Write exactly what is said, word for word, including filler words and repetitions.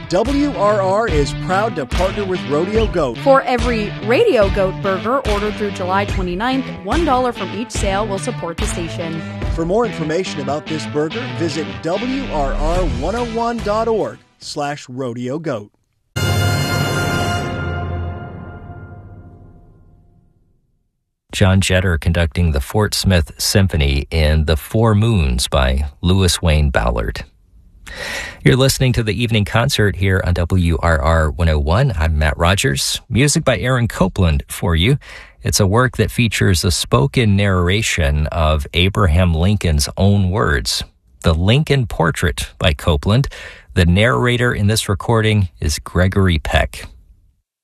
W R R is proud to partner with Rodeo Goat. For every Radio Goat burger ordered through July twenty-ninth, one dollar from each sale will support the station. For more information about this burger, visit W R R one oh one dot org slash rodeo goat. John Jetter conducting the Fort Smith Symphony in The Four Moons by Louis Wayne Ballard. You're listening to the evening concert here on W R R one oh one. I'm Matt Rogers. Music by Aaron Copland for you. It's a work that features a spoken narration of Abraham Lincoln's own words. The Lincoln Portrait by Copland. The narrator in this recording is Gregory Peck.